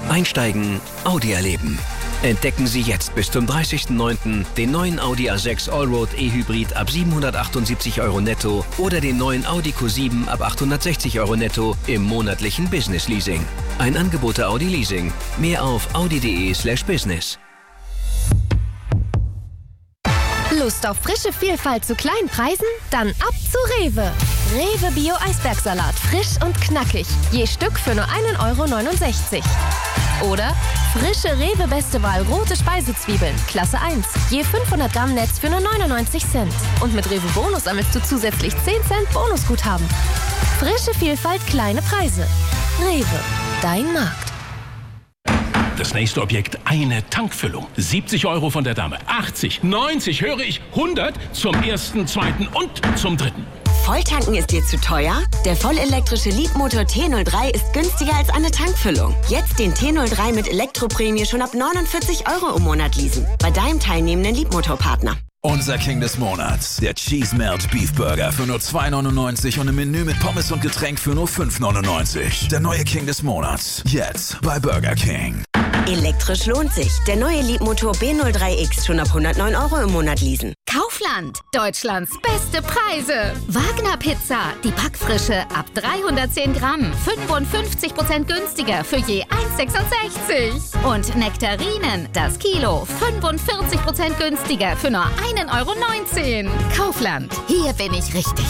Einsteigen, Audi erleben. Entdecken Sie jetzt bis zum 30.09. den neuen Audi A6 Allroad E-Hybrid ab 778 € netto oder den neuen Audi Q7 ab 860 € netto im monatlichen Business Leasing. Ein Angebot der Audi Leasing. Mehr auf audi.de/business. Lust auf frische Vielfalt zu kleinen Preisen? Dann ab zu Rewe. Rewe Bio Eisbergsalat, frisch und knackig. Je Stück für nur 1,69 €. Oder frische Rewe Beste Wahl rote Speisezwiebeln, Klasse 1. Je 500 Gramm Netz für nur 99 Cent. Und mit Rewe Bonus sammelst du zusätzlich 10 Cent Bonusguthaben. Frische Vielfalt, kleine Preise. Rewe, dein Markt. Das nächste Objekt, eine Tankfüllung. 70 € von der Dame, 80, 90, höre ich, 100 zum ersten, zweiten und zum dritten. Volltanken ist dir zu teuer? Der vollelektrische Leapmotor T03 ist günstiger als eine Tankfüllung. Jetzt den T03 mit Elektroprämie schon ab 49 € im Monat leasen. Bei deinem teilnehmenden Leapmotor-Partner. Unser King des Monats, der Cheese Melt Beef Burger für nur 2,99 € und im Menü mit Pommes und Getränk für nur 5,99 €. Der neue King des Monats, jetzt bei Burger King. Elektrisch lohnt sich. Der neue Leapmotor B03X schon ab 109 € im Monat leasen. Kaufland, Deutschlands beste Preise. Wagner Pizza, die Backfrische ab 310 Gramm, 55% günstiger für je 1,66 €. Und Nektarinen, das Kilo, 45% günstiger für nur 1,19 €. Kaufland, hier bin ich richtig.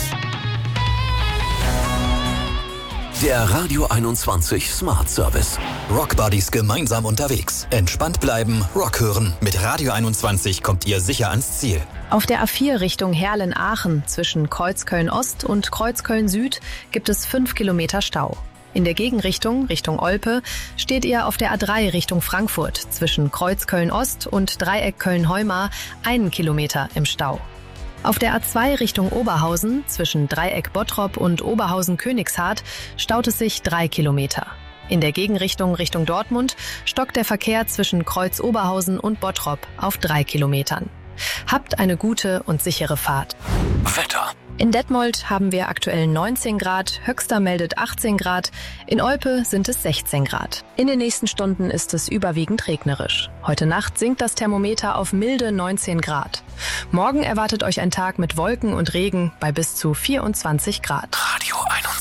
Der Radio 21 Smart Service. Rockbuddies gemeinsam unterwegs. Entspannt bleiben, Rock hören. Mit Radio 21 kommt ihr sicher ans Ziel. Auf der A4 Richtung Herlen-Aachen zwischen Kreuzköln-Ost und Kreuzköln-Süd gibt es 5 Kilometer Stau. In der Gegenrichtung, Richtung Olpe, steht ihr auf der A3 Richtung Frankfurt zwischen Kreuzköln-Ost und Dreieck Köln-Heumar 1 Kilometer im Stau. Auf der A2 Richtung Oberhausen zwischen Dreieck Bottrop und Oberhausen-Königshardt staut es sich 3 Kilometer. In der Gegenrichtung Richtung Dortmund stockt der Verkehr zwischen Kreuz Oberhausen und Bottrop auf 3 Kilometern. Habt eine gute und sichere Fahrt. Wetter. In Detmold haben wir aktuell 19 Grad, Höxter meldet 18 Grad, in Olpe sind es 16 Grad. In den nächsten Stunden ist es überwiegend regnerisch. Heute Nacht sinkt das Thermometer auf milde 19 Grad. Morgen erwartet euch ein Tag mit Wolken und Regen bei bis zu 24 Grad. Radio 21.